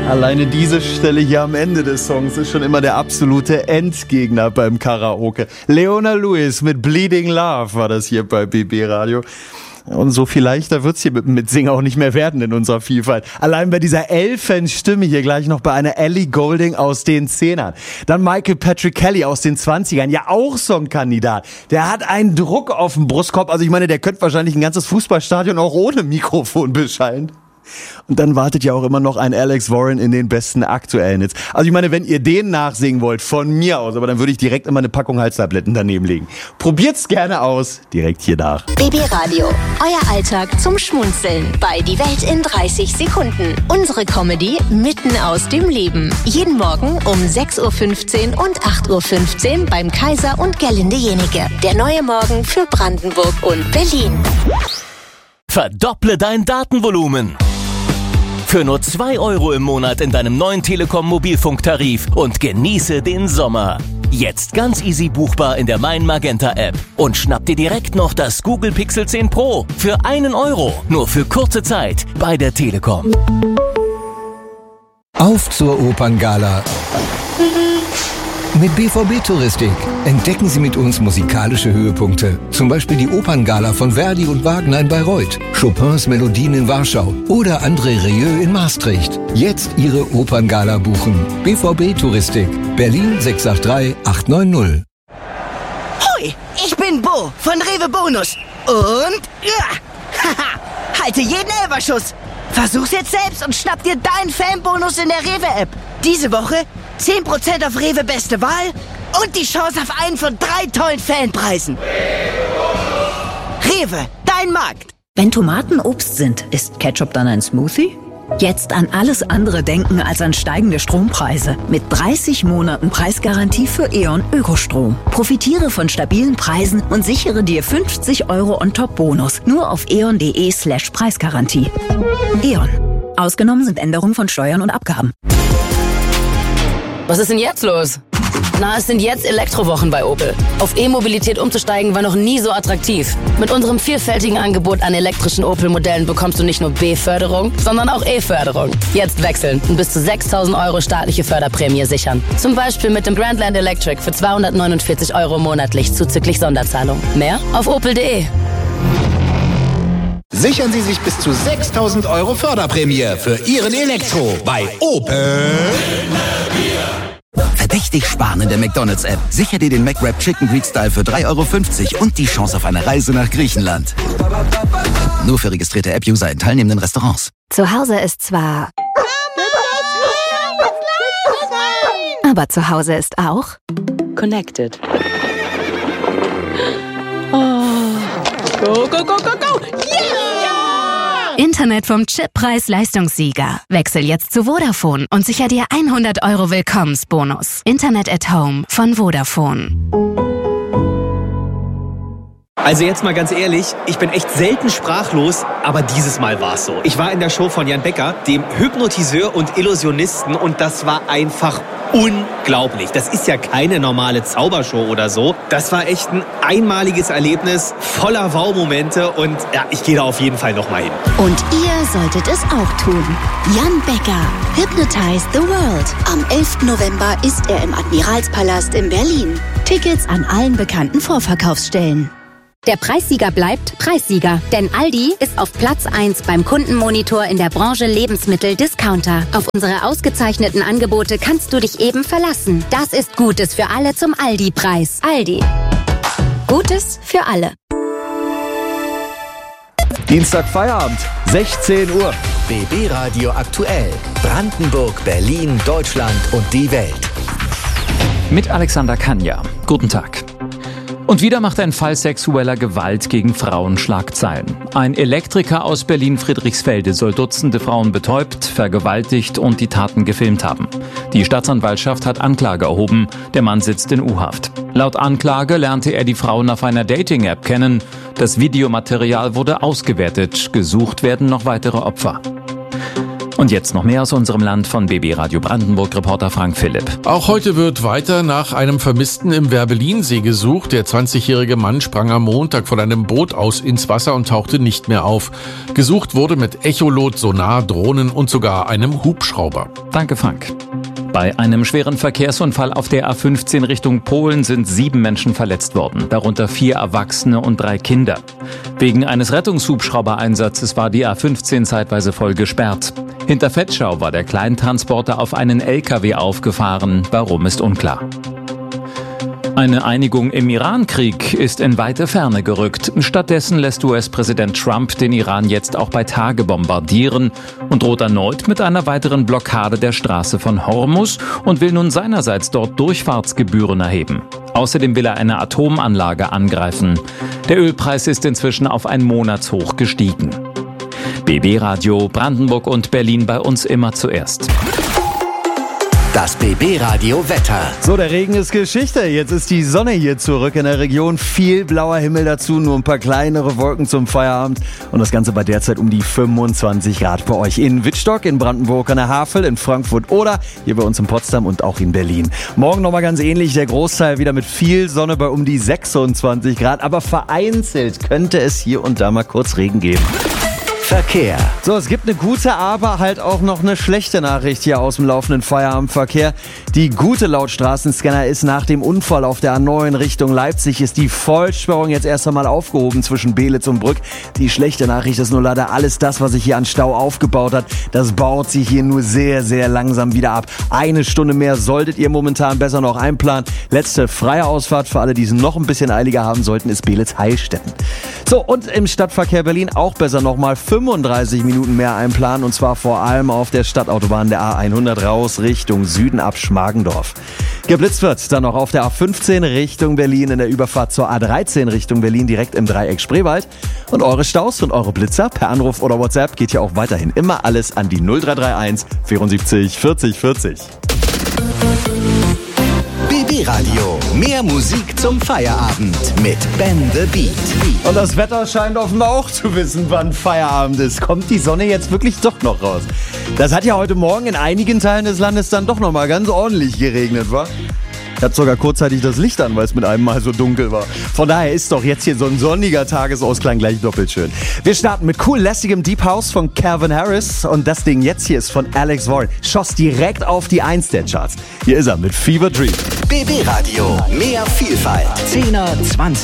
Alleine diese Stelle hier am Ende des Songs ist schon immer der absolute Endgegner beim Karaoke. Leona Lewis mit Bleeding Love war das hier bei BB Radio. Und so viel leichter wird's hier mit Singen auch nicht mehr werden in unserer Vielfalt. Allein bei dieser Elfenstimme hier gleich noch bei einer Ellie Goulding aus den 10ern. Dann Michael Patrick Kelly aus den 20ern, ja auch Songkandidat. Der hat einen Druck auf dem Brustkorb. Also ich meine, der könnte wahrscheinlich ein ganzes Fußballstadion auch ohne Mikrofon beschallen. Und dann wartet ja auch immer noch ein Alex Warren in den besten aktuellen Hits. Also ich meine, wenn ihr den nachsingen wollt, von mir aus, aber dann würde ich direkt immer eine Packung Halstabletten daneben legen. Probiert's gerne aus, direkt hier nach. BB Radio, euer Alltag zum Schmunzeln bei Die Welt in 30 Sekunden. Unsere Comedy mitten aus dem Leben. Jeden Morgen um 6.15 Uhr und 8.15 Uhr beim Kaiser und Gerlinde Jenike. Der neue Morgen für Brandenburg und Berlin. Verdopple dein Datenvolumen. Für nur 2 € im Monat in deinem neuen Telekom-Mobilfunktarif und genieße den Sommer. Jetzt ganz easy buchbar in der Mein Magenta App. Und schnapp dir direkt noch das Google Pixel 10 Pro für 1 €. Nur für kurze Zeit bei der Telekom. Auf zur Operngala. Mit BVB Touristik entdecken Sie mit uns musikalische Höhepunkte. Zum Beispiel die Operngala von Verdi und Wagner in Bayreuth, Chopins Melodien in Warschau oder André Rieu in Maastricht. Jetzt Ihre Operngala buchen. BVB Touristik, Berlin 683 890. Hoi, ich bin Bo von Rewe Bonus. Und haha, halte jeden Elferschuss. Versuch's jetzt selbst und schnapp dir deinen Fanbonus in der Rewe-App. Diese Woche 10% auf Rewe Beste Wahl und die Chance auf einen von 3 tollen Fanpreisen. Rewe, dein Markt. Wenn Tomaten Obst sind, ist Ketchup dann ein Smoothie? Jetzt an alles andere denken als an steigende Strompreise. Mit 30 Monaten Preisgarantie für E.ON Ökostrom. Profitiere von stabilen Preisen und sichere dir 50 € on top Bonus. Nur auf eon.de/Preisgarantie. E.ON. Ausgenommen sind Änderungen von Steuern und Abgaben. Was ist denn jetzt los? Na, es sind jetzt Elektrowochen bei Opel. Auf E-Mobilität umzusteigen war noch nie so attraktiv. Mit unserem vielfältigen Angebot an elektrischen Opel-Modellen bekommst du nicht nur B-Förderung, sondern auch E-Förderung. Jetzt wechseln und bis zu 6.000 € staatliche Förderprämie sichern. Zum Beispiel mit dem Grandland Electric für 249 € monatlich zuzüglich Sonderzahlung. Mehr auf opel.de. Sichern Sie sich bis zu 6.000 € Förderprämie für Ihren Elektro bei Opel. Verdächtig sparen in der McDonald's-App. Sicher dir den McWrap Chicken Greek Style für 3,50 € und die Chance auf eine Reise nach Griechenland. Nur für registrierte App-User in teilnehmenden Restaurants. Zu Hause ist zwar... aber zu Hause ist auch... Connected. Oh. Go, go, go, go, go! Yeah! Internet vom Chippreis-Leistungssieger. Wechsel jetzt zu Vodafone und sicher dir 100 € Willkommensbonus. Internet at Home von Vodafone. Also jetzt mal ganz ehrlich, ich bin echt selten sprachlos, aber dieses Mal war's so. Ich war in der Show von Jan Becker, dem Hypnotiseur und Illusionisten, und das war einfach unglaublich. Das ist ja keine normale Zaubershow oder so. Das war echt ein einmaliges Erlebnis, voller Wow-Momente, und ja, ich gehe da auf jeden Fall nochmal hin. Und ihr solltet es auch tun. Jan Becker, Hypnotize the World. Am 11. November ist er im Admiralspalast in Berlin. Tickets an allen bekannten Vorverkaufsstellen. Der Preissieger bleibt Preissieger, denn Aldi ist auf Platz 1 beim Kundenmonitor in der Branche Lebensmittel-Discounter. Auf unsere ausgezeichneten Angebote kannst du dich eben verlassen. Das ist Gutes für alle zum Aldi-Preis. Aldi. Gutes für alle. Dienstag Feierabend, 16 Uhr. BB Radio aktuell. Brandenburg, Berlin, Deutschland und die Welt. Mit Alexander Kanja. Guten Tag. Und wieder macht ein Fall sexueller Gewalt gegen Frauen Schlagzeilen. Ein Elektriker aus Berlin-Friedrichsfelde soll Dutzende Frauen betäubt, vergewaltigt und die Taten gefilmt haben. Die Staatsanwaltschaft hat Anklage erhoben. Der Mann sitzt in U-Haft. Laut Anklage lernte er die Frauen auf einer Dating-App kennen. Das Videomaterial wurde ausgewertet. Gesucht werden noch weitere Opfer. Und Und jetzt noch mehr aus unserem Land von BB Radio Brandenburg-Reporter Frank Philipp. Auch heute wird weiter nach einem Vermissten im Werbelinsee gesucht. Der 20-jährige Mann sprang am Montag von einem Boot aus ins Wasser und tauchte nicht mehr auf. Gesucht wurde mit Echolot, Sonar, Drohnen und sogar einem Hubschrauber. Danke, Frank. Bei einem schweren Verkehrsunfall auf der A15 Richtung Polen sind 7 Menschen verletzt worden, darunter 4 Erwachsene und 3 Kinder. Wegen eines Rettungshubschraubereinsatzes war die A15 zeitweise voll gesperrt. Hinter Vetschau war der Kleintransporter auf einen LKW aufgefahren. Warum, ist unklar. Eine Einigung im Iran-Krieg ist in weite Ferne gerückt. Stattdessen lässt US-Präsident Trump den Iran jetzt auch bei Tage bombardieren und droht erneut mit einer weiteren Blockade der Straße von Hormuz und will nun seinerseits dort Durchfahrtsgebühren erheben. Außerdem will er eine Atomanlage angreifen. Der Ölpreis ist inzwischen auf ein Monatshoch gestiegen. BB Radio Brandenburg und Berlin, bei uns immer zuerst. Das BB Radio Wetter. So, der Regen ist Geschichte. Jetzt ist die Sonne hier zurück in der Region. Viel blauer Himmel dazu, nur ein paar kleinere Wolken zum Feierabend. Und das Ganze bei derzeit um die 25 Grad bei euch. In Wittstock, in Brandenburg an der Havel, in Frankfurt oder hier bei uns in Potsdam und auch in Berlin. Morgen nochmal ganz ähnlich. Der Großteil wieder mit viel Sonne bei um die 26 Grad. Aber vereinzelt könnte es hier und da mal kurz Regen geben. Verkehr. So, es gibt eine gute, aber halt auch noch eine schlechte Nachricht hier aus dem laufenden Feierabendverkehr. Die gute laut Straßenscanner ist, nach dem Unfall auf der A9 Richtung Leipzig ist die Vollsperrung jetzt erst einmal aufgehoben zwischen Beelitz und Brück. Die schlechte Nachricht ist nur leider, alles das, was sich hier an Stau aufgebaut hat, das baut sich hier nur sehr, sehr langsam wieder ab. 1 Stunde mehr solltet ihr momentan besser noch einplanen. Letzte freie Ausfahrt für alle, die es noch ein bisschen eiliger haben sollten, ist Beelitz-Heilstätten. So, und im Stadtverkehr Berlin auch besser nochmal 35 Minuten mehr einplanen, und zwar vor allem auf der Stadtautobahn der A100 raus Richtung Süden ab Schmargendorf. Geblitzt wird dann noch auf der A15 Richtung Berlin in der Überfahrt zur A13 Richtung Berlin direkt im Dreieck Spreewald. Und eure Staus und eure Blitzer per Anruf oder WhatsApp geht ja auch weiterhin immer alles an die 0331 74 40 40. BB Radio. Mehr Musik zum Feierabend mit Ben the Beat. Und das Wetter scheint offenbar auch zu wissen, wann Feierabend ist. Kommt die Sonne jetzt wirklich doch noch raus? Das hat ja heute Morgen in einigen Teilen des Landes dann doch noch mal ganz ordentlich geregnet, wa? Ich hatte sogar kurzzeitig das Licht an, weil es mit einem Mal so dunkel war. Von daher ist doch jetzt hier so ein sonniger Tagesausklang gleich doppelt schön. Wir starten mit cool lässigem Deep House von Calvin Harris. Und das Ding jetzt hier ist von Alex Warren. Schoss direkt auf die 1 der Charts. Hier ist er mit Fever Dream. BB Radio. Mehr Vielfalt. 10er, 20er.